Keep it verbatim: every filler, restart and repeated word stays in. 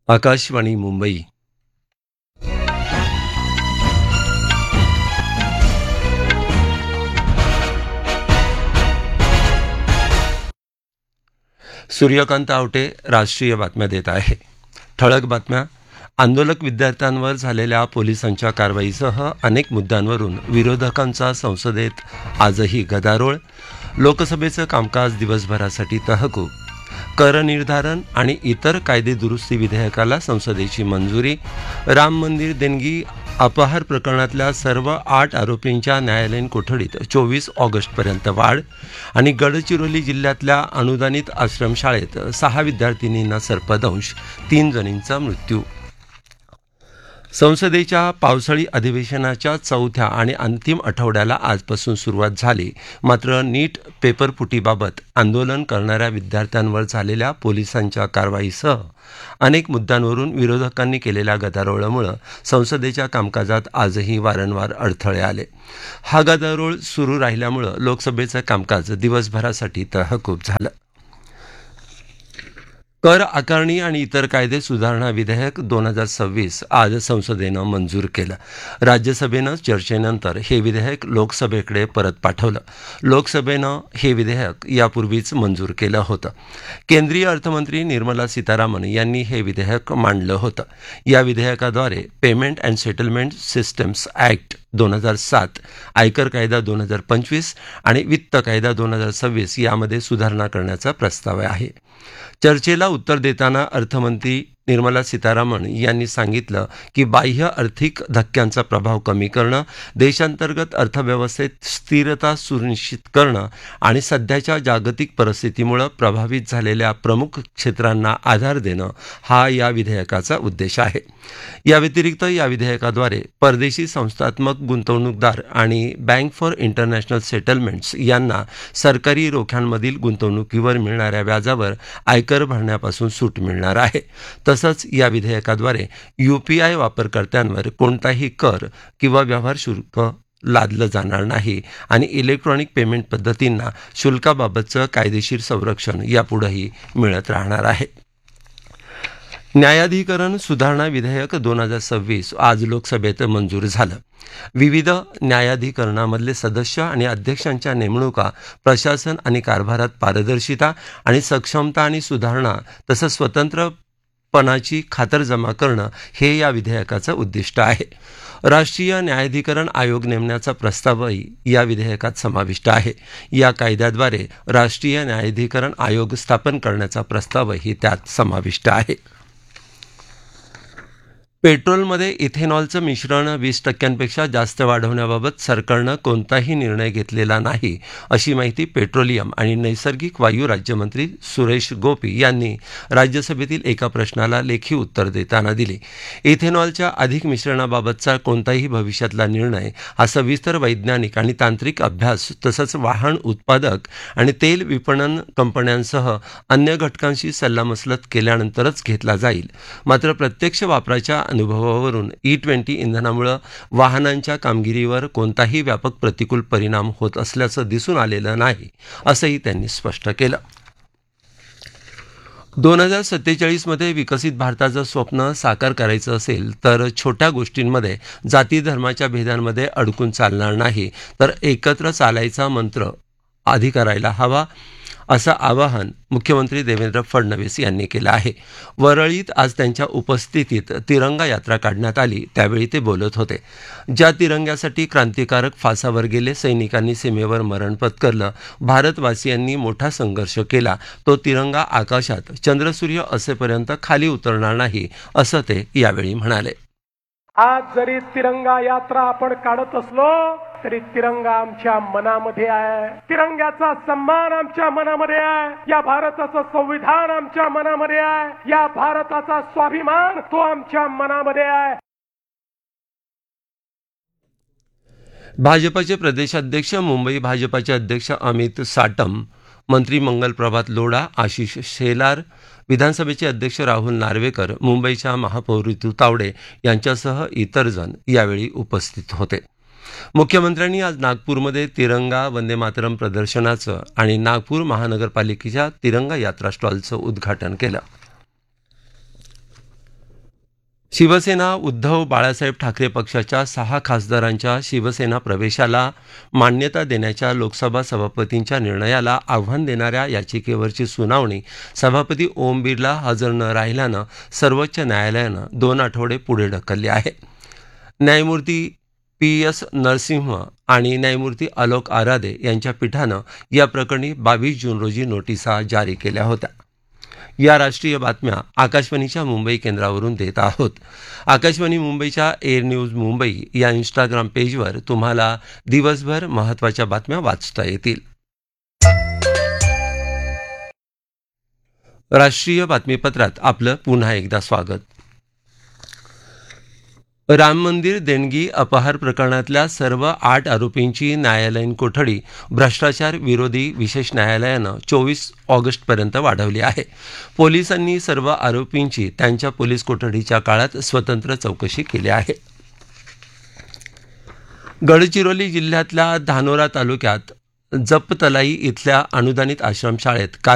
आकाशवाणी मुंबई. सूर्यकांत आवटे राष्ट्रीय बातम्या देत आहे. ठळक बातम्या. आंदोलक विद्यार्थ्यांवर झालेल्या पोलिसांच्या कारवाईसह अनेक मुद्द्यांवरून विरोधकांचा संसदेत आजही गदारोळ. लोकसभेचं कामकाज दिवसभरासाठी तहकूब. कर निर्धारण आणि इतर कायदे दुरुस्ती विधेयकाला संसदेची मंजुरी. राम मंदिर देणगी अपहार प्रकरणातल्या सर्व आठ आरोपींच्या न्यायालयीन कोठडीत चोवीस ऑगस्टपर्यंत वाढ. आणि गडचिरोली जिल्ह्यातल्या अनुदानित आश्रमशाळेत सहा विद्यार्थिनींना सर्पदंश, तीन जणींचा मृत्यू. संसदेच्या पावसाळी अधिवेशनाच्या चौथ्या आणि अंतिम आठवड्याला आजपासून सुरुवात झाली. मात्र नीट पेपरफुटीबाबत आंदोलन करणाऱ्या विद्यार्थ्यांवर झालेल्या पोलिसांच्या कारवाईसह अनेक मुद्द्यांवरून विरोधकांनी केलेल्या गदारोळामुळे संसदेच्या कामकाजात आजही वारंवार अडथळे आले. हा गदारोळ सुरू राहिल्यामुळे लोकसभेचं कामकाज दिवसभरासाठी तहकूब झालं. कर आकारणी आणि इतर कायदे सुधारणा विधेयक दोन हजार सव्वीस आज संसदेनं मंजूर केलं. राज्यसभेनं चर्चेनंतर हे विधेयक लोकसभेकडे परत पाठवलं. लोकसभेनं हे विधेयक यापूर्वीच मंजूर केलं होतं. केंद्रीय अर्थमंत्री निर्मला सीतारामन यांनी हे विधेयक मांडलं होतं. या विधेयकाद्वारे payment and settlement systems act दोन हजार सात, आयकर कायदा दोन हजार पंचवीस आणि वित्त कायदा दोन हजार सव्वीस यामध्ये सुधारणा करण्याचा प्रस्ताव आहे. चर्चेला उत्तर देताना अर्थमंत्री निर्मला सीतारामन यांनी सांगितलं की बाह्य आर्थिक धक्क्यांचा प्रभाव कमी करणं, देशांतर्गत अर्थव्यवस्थेत स्थिरता सुनिश्चित करणं आणि सध्याच्या जागतिक परिस्थितीमुळे प्रभावित झालेल्या प्रमुख क्षेत्रांना आधार देणं हा या विधेयकाचा उद्देश आहे. या व्यतिरिक्त या विधेयकाद्वारे परदेशी संस्थात्मक गुंतवणूकदार आणि बँक फॉर इंटरनॅशनल सेटलमेंट्स यांना सरकारी रोख्यांमधील गुंतवणुकीवर मिळणाऱ्या व्याजावर आयकर भरण्यापासून सूट मिळणार आहे. तसंच या विधेयकाद्वारे यूपीआय वापरकर्त्यांवर कोणताही कर किंवा व्यवहार शुल्क लादलं जाणार नाही आणि इलेक्ट्रॉनिक पेमेंट पद्धतींना शुल्काबाबतचं कायदेशीर संरक्षण यापुढेही मिळत राहणार आहे. न्यायाधिकरण सुधारणा विधेयक दोन हजार सव्वीस आज लोकसभेत मंजूर झालं. विविध न्यायाधिकरणामधले सदस्य आणि अध्यक्षांच्या नेमणुका, प्रशासन आणि कारभारात पारदर्शिता आणि सक्षमता आणि सुधारणा तसंच स्वतंत्र पणाची खातरजमा करणं हे या विधेयकाचं उद्दिष्ट आहे. राष्ट्रीय न्यायाधिकरण आयोग नेमण्याचा प्रस्तावही या विधेयकात समाविष्ट आहे. या कायद्याद्वारे राष्ट्रीय न्यायाधिकरण आयोग स्थापन करण्याचा प्रस्तावही त्यात समाविष्ट आहे. पेट्रोलमध्ये इथेनॉलचं मिश्रण वीस टक्क्यांपेक्षा जास्त वाढवण्याबाबत सरकारनं कोणताही निर्णय घेतलेला नाही, अशी माहिती पेट्रोलियम आणि नैसर्गिक वायू राज्यमंत्री सुरेश गोपी यांनी राज्यसभेतील एका प्रश्नाला लेखी उत्तर देताना दिली. इथेनॉलच्या अधिक मिश्रणाबाबतचा कोणताही भविष्यातला निर्णय हा सविस्तर वैज्ञानिक आणि तांत्रिक अभ्यास तसंच वाहन उत्पादक आणि तेल विपणन कंपन्यांसह अन्य घटकांशी सल्लामसलत केल्यानंतरच घेतला जाईल. मात्र प्रत्यक्ष वापराच्या अनुभवावरून ई ट्वेंटी इंधनामुळे वाहनांच्या कामगिरीवर कोणताही व्यापक प्रतिकूल परिणाम होत असल्याचं दिसून आलेलं नाही, असंही त्यांनी स्पष्ट केलं. दोन हजार सत्तेचाळीसमध्ये विकसित भारताचं स्वप्न साकार करायचं असेल तर छोट्या गोष्टींमध्ये जाती धर्माच्या भेदांमध्ये अडकून चालणार नाही, तर एकत्र चालायचा मंत्र आधी करायला हवा, असं आवाहन मुख्यमंत्री देवेंद्र फडणवीस यांनी केलं आहे. वरळीत आज त्यांच्या उपस्थितीत तिरंगा यात्रा काढण्यात आली, त्यावेळी ते बोलत होते. ज्या तिरंग्यासाठी क्रांतिकारक फासावर गेले, सैनिकांनी सीमेवर मरण पत्करलं, भारतवासियांनी मोठा संघर्ष केला, तो तिरंगा आकाशात चंद्रसूर्य असेपर्यंत खाली उतरणार नाही, असं ते यावेळी म्हणाले. आज जरी तिरंगा यात्रा आपण काढत असलो तरी तिरंगा आमच्या मनामध्ये आहे. तिरंग्याचा सन्मान आमच्या मनामध्ये आहे. या भारताचं संविधान आमच्या मनामध्ये आहे. या भारताचा स्वाभिमान तो आमच्या मनामध्ये आहे. भाजपाचे प्रदेशाध्यक्ष, मुंबई भाजपाचे अध्यक्ष अमित साटम, मंत्री मंगल प्रभात लोढा, आशिष शेलार, विधानसभेचे अध्यक्ष राहुल नार्वेकर, मुंबईच्या महापौर ऋतू तावडे यांच्यासह इतर जण यावेळी उपस्थित होते. मुख्यमंत्र्यांनी आज नागपूरमध्ये तिरंगा वंदे मातरम प्रदर्शनाचं आणि नागपूर महानगरपालिकेच्या तिरंगा यात्रा स्टॉलचं उद्घाटन केलं. शिवसेना उद्धव बाळासाहेब ठाकरे पक्षाच्या सहा खासदारांच्या शिवसेना प्रवेशाला मान्यता देण्याच्या लोकसभा सभापतींच्या निर्णयाला आव्हान देणाऱ्या याचिकेवरची सुनावणी सभापती ओम बिर्ला हजर न राहिल्यानं सर्वोच्च न्यायालयानं दोन आठवडे पुढे ढकलली आहे. न्यायमूर्ती पी एस नरसिंह आणि न्यायमूर्ती आलोक आराधे यांच्या पीठानं या प्रकरणी बावीस जून रोजी नोटिसा जारी केल्या होत्या. या राष्ट्रीय बातम्या आकाशवाणीच्या मुंबई केंद्रावरून देत आहोत. आकाशवाणी मुंबईच्या एअर न्यूज मुंबई या इंस्टाग्राम पेजवर तुम्हाला दिवसभर महत्त्वाच्या बातम्या वाचता येतील. राष्ट्रीय बातमीपत्रात आपलं पुन्हा एकदा स्वागत. राम मंदिर देणगी अपहार प्रकरणातल्या सर्व आठ आरोपींची न्यायालयीन कोठडी भ्रष्टाचार विरोधी विशेष न्यायालयानं चोवीस ऑगस्टपर्यंत वाढवली आहे. पोलिसांनी सर्व आरोपींची त्यांच्या पोलीस कोठडीच्या काळात स्वतंत्र चौकशी केली आहे. गडचिरोली जिल्ह्यातल्या धानोरा तालुक्यात जपतलाई इथल्या अनुदानित आश्रमशाळेत काल